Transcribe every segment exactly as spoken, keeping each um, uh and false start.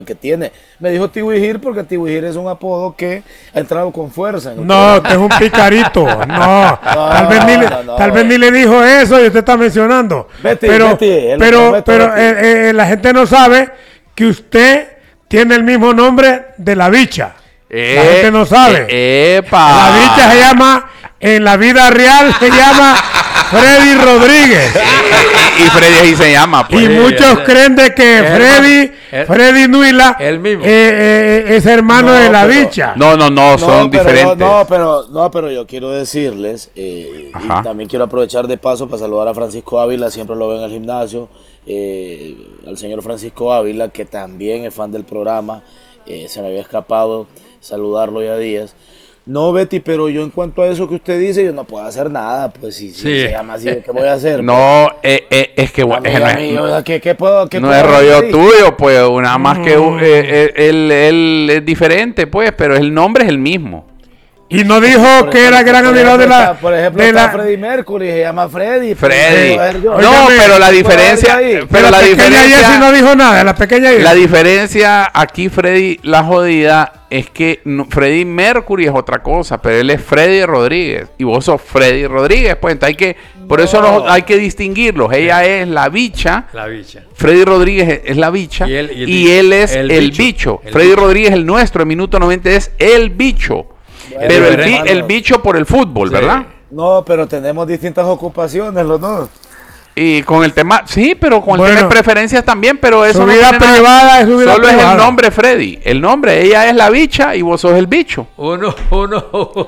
que tiene. Me dijo Tiwihir porque Tiwihir es un apodo que ha entrado con fuerza. No, usted es un picarito. No, no tal, vez, ni, no, no, tal vez ni le dijo eso y usted está mencionando. Betty, pero Betty, pero, pero eh, eh, la gente no sabe que usted tiene el mismo nombre de la bicha. Eh, la gente no sabe. Eh, epa. La bicha se llama, en la vida real se llama Freddy Rodríguez. Y, y Freddy ahí se llama. Pues. Y muchos creen de que el Freddy, el, Freddy Nuila el mismo. Eh, eh, es hermano no, de la pero, bicha. No, no, no, son no, pero, diferentes. No, pero, no, pero yo quiero decirles, eh, y también quiero aprovechar de paso para saludar a Francisco Ávila, siempre lo veo en el gimnasio, eh, al señor Francisco Ávila, que también es fan del programa, eh, se me había escapado saludarlo ya días. No, Betty, pero yo en cuanto a eso que usted dice, yo no puedo hacer nada, pues si, si sí. se llama así, ¿qué voy a hacer? No, eh, eh, es que bueno, amiga, es, amiga, no, ¿qué, qué puedo, qué no puedo es rollo decir? tuyo, pues nada más mm. que eh, él, él es diferente, pues, pero el nombre es el mismo. Y no dijo por que ejemplo, era gran admirador de la... Por ejemplo, de está la... Freddie Mercury, se llama Freddy. Freddy. Yo, no, Óigame, pero la diferencia... Pero la, la diferencia... Jessie no dijo nada, la pequeña Jessie. La diferencia aquí, Freddy, la jodida, es que no, Freddie Mercury es otra cosa, pero él es Freddy Rodríguez. Y vos sos Freddy Rodríguez, pues entonces hay que... Por no. eso los, hay que distinguirlos. Ella es la bicha. La bicha. Freddy Rodríguez es, es la bicha. Y él, y el y bicho. él es el, el bicho. bicho. El Freddy bicho. Rodríguez, el nuestro, en Minuto noventa, es el bicho. Bueno, pero el, bi, el bicho por el fútbol, sí. ¿verdad? No, pero tenemos distintas ocupaciones, los dos. Y con el tema, sí, pero con el bueno, tema de preferencias también, pero eso su no vida privada nada, es su vida solo privada. Es el nombre Freddy. El nombre, ella es la bicha y vos sos el bicho. Uno, uno.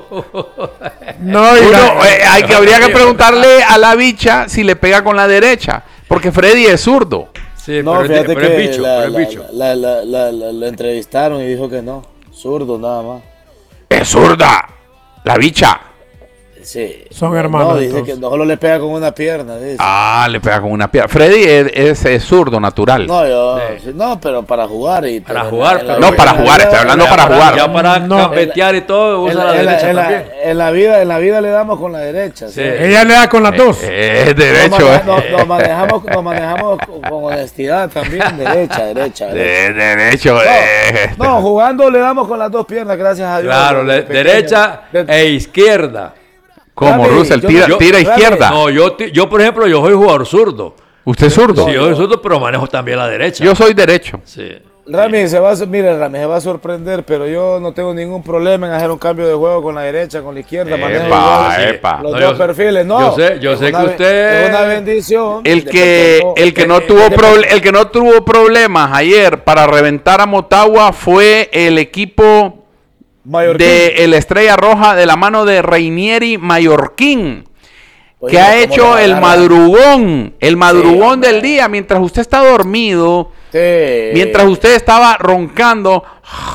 no, uno eh, hay que habría que preguntarle a la bicha si le pega con la derecha, porque Freddy es zurdo. Sí, no, pero fíjate pero que el bicho, la, pero el bicho. La, la, la, la, la entrevistaron y dijo que no, zurdo nada más. Es zurda, la bicha. Sí. Son hermanos. No, dice entonces. Que no solo le pega con una pierna. Dice. Ah, le pega con una pierna. Freddy es, es, es zurdo natural. No, yo, sí. no, pero para jugar. Y para jugar. En la, en no, la, para jugar, estoy hablando para, para jugar. Ya para no, campetear y todo, usa en, la en derecha en también. La, en, la vida, en la vida le damos con la derecha. Sí. ¿Sí? Ella le da con las dos. Es eh, derecho. Nos, nos, nos, manejamos, nos manejamos con, con honestidad también. Derecha, derecha. De, derecho. No, eh. no, jugando le damos con las dos piernas, gracias a Dios. Claro, le, derecha de, e izquierda. Como Russell, tira, yo, tira yo, izquierda. No, yo, yo, por ejemplo, yo soy jugador zurdo. ¿Usted es zurdo? Sí, yo soy zurdo, pero manejo también la derecha. Yo soy derecho. Sí. Rami, sí. se va a, mire, Rami, se va a sorprender, pero yo no tengo ningún problema en hacer un cambio de juego con la derecha, con la izquierda. Epa, igual, epa. Los no, dos yo, perfiles, no. Yo sé, yo sé una, que usted... Es una bendición. El que, tengo, el, que no eh, tuvo eh, el que no tuvo problemas ayer para reventar a Motagua fue el equipo... Mallorquín. De el Estrella Roja de la mano de Reinieri Mallorquín, Oye, que ha hecho el madrugón, el madrugón sí, del día, mientras usted está dormido, sí. mientras usted estaba roncando.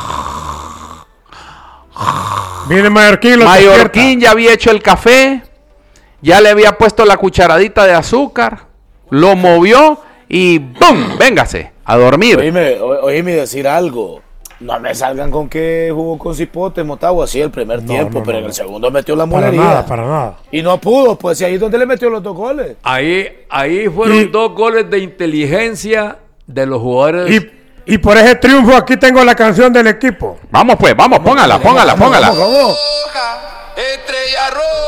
Viene Mallorquín, Mallorquín ya había hecho el café, ya le había puesto la cucharadita de azúcar, lo movió y ¡bum! Véngase a dormir. Oíme, oíme decir algo. No me salgan con que jugó con cipote Motagua, sí, el primer no, tiempo, no, pero no, en el segundo metió la mulería. Para nada, para nada. Y no pudo, pues, y ahí es donde le metió los dos goles. Ahí, ahí fueron y, dos goles de inteligencia de los jugadores. Y, y por ese triunfo aquí tengo la canción del equipo. Vamos pues, vamos, póngala, póngala, póngala. Roja, Estrella Roja.